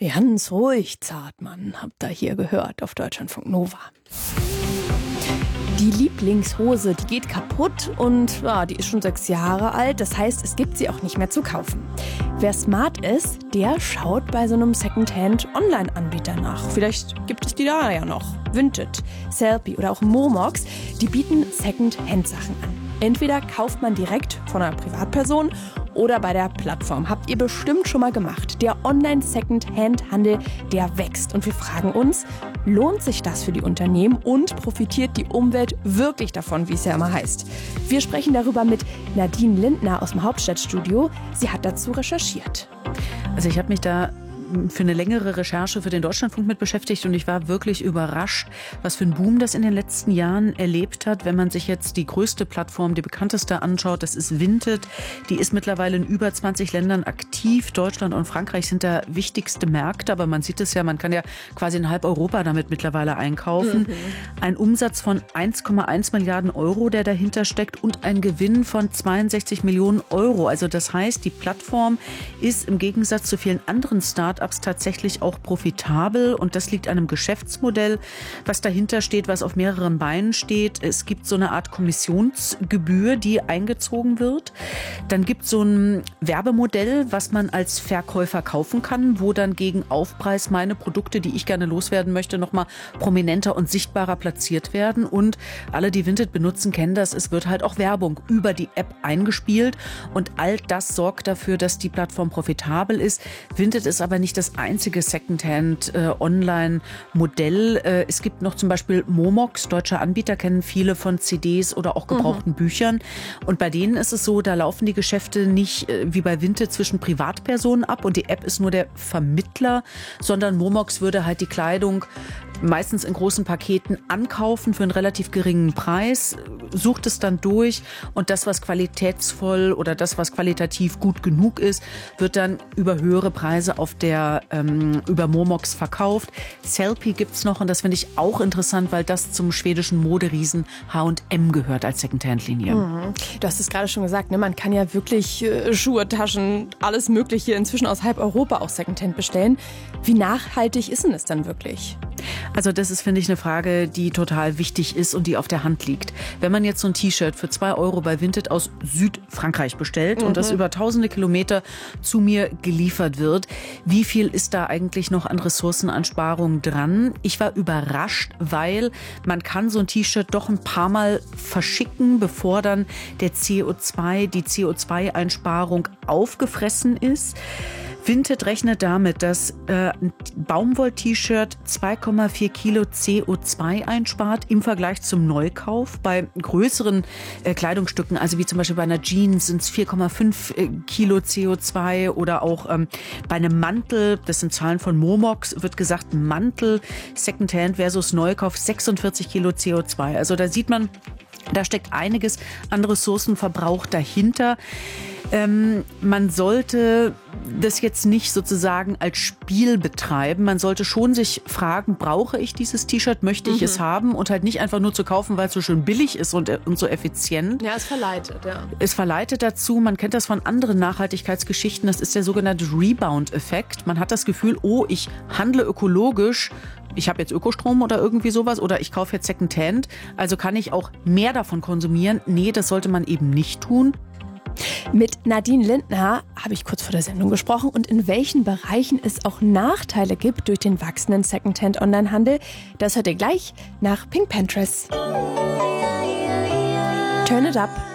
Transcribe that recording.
Ganz ruhig, Zartmann, habt ihr hier gehört auf Deutschlandfunk Nova. Die Lieblingshose, die geht kaputt und die ist schon 6 Jahre alt. Das heißt, es gibt sie auch nicht mehr zu kaufen. Wer smart ist, der schaut bei so einem Secondhand-Online-Anbieter nach. Vielleicht gibt es die da ja noch. Vinted, Sellpy oder auch Momox, die bieten Secondhand-Sachen an. Entweder kauft man direkt von einer Privatperson oder bei der Plattform. Habt ihr bestimmt schon mal gemacht. Der Online-Second-Hand-Handel, der wächst. Und wir fragen uns, lohnt sich das für die Unternehmen und profitiert die Umwelt wirklich davon, wie es ja immer heißt? Wir sprechen darüber mit Nadine Lindner aus dem Hauptstadtstudio. Sie hat dazu recherchiert. Also ich habe mich da für eine längere Recherche für den Deutschlandfunk mit beschäftigt und ich war wirklich überrascht, was für einen Boom das in den letzten Jahren erlebt hat. Wenn man sich jetzt die größte Plattform, die bekannteste anschaut, das ist Vinted. Die ist mittlerweile in über 20 Ländern aktiv. Deutschland und Frankreich sind da wichtigste Märkte, aber man sieht es ja, man kann ja quasi in halb Europa damit mittlerweile einkaufen. Ein Umsatz von 1,1 Milliarden Euro, der dahinter steckt und ein Gewinn von 62 Millionen Euro. Also das heißt, die Plattform ist im Gegensatz zu vielen anderen Start-ups tatsächlich auch profitabel und das liegt an einem Geschäftsmodell, was dahinter steht, was auf mehreren Beinen steht. Es gibt so eine Art Kommissionsgebühr, die eingezogen wird. Dann gibt es so ein Werbemodell, was man als Verkäufer kaufen kann, wo dann gegen Aufpreis meine Produkte, die ich gerne loswerden möchte, nochmal prominenter und sichtbarer platziert werden. Und alle, die Vinted benutzen, kennen das. Es wird halt auch Werbung über die App eingespielt und all das sorgt dafür, dass die Plattform profitabel ist. Vinted ist aber nicht das einzige Secondhand-Online-Modell. Es gibt noch zum Beispiel Momox, deutsche Anbieter, kennen viele von CDs oder auch gebrauchten Büchern. Und bei denen ist es so, da laufen die Geschäfte nicht wie bei Vinted zwischen Privatpersonen ab und die App ist nur der Vermittler, sondern Momox würde halt die Kleidung meistens in großen Paketen ankaufen für einen relativ geringen Preis, sucht es dann durch und das, was qualitätsvoll oder das, was qualitativ gut genug ist, wird dann über höhere Preise über Momox verkauft. Sellpy gibt's noch und das finde ich auch interessant, weil das zum schwedischen Moderiesen H&M gehört als Secondhand-Linie. Du hast es gerade schon gesagt, ne? Man kann ja wirklich Schuhe, Taschen, alles Mögliche inzwischen aus halb Europa auch Secondhand bestellen. Wie nachhaltig ist denn es dann wirklich? Also das ist, finde ich, eine Frage, die total wichtig ist und die auf der Hand liegt. Wenn man jetzt so ein T-Shirt für 2 Euro bei Vinted aus Südfrankreich bestellt und das über tausende Kilometer zu mir geliefert wird, wie viel ist da eigentlich noch an Ressourceneinsparung dran? Ich war überrascht, weil man kann so ein T-Shirt doch ein paar Mal verschicken, bevor dann die CO2-Einsparung aufgefressen ist. Vinted rechnet damit, dass ein Baumwoll-T-Shirt 2,4 Kilo CO2 einspart im Vergleich zum Neukauf. Bei größeren Kleidungsstücken, also wie zum Beispiel bei einer Jeans, sind es 4,5 Kilo CO2 oder auch bei einem Mantel, das sind Zahlen von Momox, wird gesagt, Mantel Secondhand versus Neukauf 46 Kilo CO2. Also da sieht man, da steckt einiges an Ressourcenverbrauch dahinter. Man sollte das jetzt nicht sozusagen als Spiel betreiben. Man sollte schon sich fragen, brauche ich dieses T-Shirt, möchte ich es haben und halt nicht einfach nur zu kaufen, weil es so schön billig ist und so effizient. Ja, es verleitet, ja. Es verleitet dazu, man kennt das von anderen Nachhaltigkeitsgeschichten, das ist der sogenannte Rebound-Effekt. Man hat das Gefühl, ich handle ökologisch, ich habe jetzt Ökostrom oder irgendwie sowas oder ich kaufe jetzt Secondhand, also kann ich auch mehr davon konsumieren. Nee, das sollte man eben nicht tun. Mit Nadine Lindner habe ich kurz vor der Sendung gesprochen und in welchen Bereichen es auch Nachteile gibt durch den wachsenden Secondhand-Online-Handel. Das hört ihr gleich nach Pink Panthers. Turn it up.